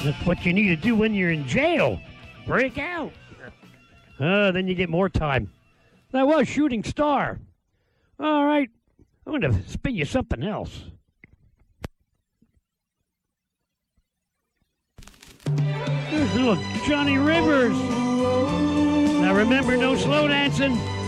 That's what you need to do when you're in jail. Break out. Then you get more time. That was Shooting Star. All right. I'm going to spin you something else. There's little Johnny Rivers. Now remember, no slow dancing.